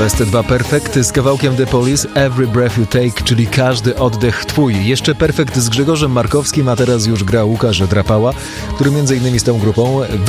Best 2 Perfect z kawałkiem The Police, Every Breath You Take, czyli każdy oddech twój. Jeszcze Perfect z Grzegorzem Markowskim, a teraz już gra Łukasz Drapała, który m.in. z tą grupą